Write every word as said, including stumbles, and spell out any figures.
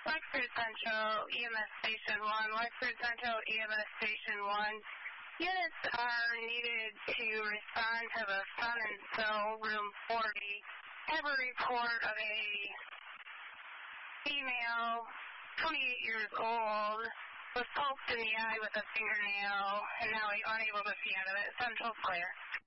Wexford Central, E M S Station one, Wexford Central, E M S Station one. Units are needed to respond to the Sun and Cell, room forty. Have a report of a female, twenty-eight years old, was poked in the eye with a fingernail, and now unable to see out of it. Central clear.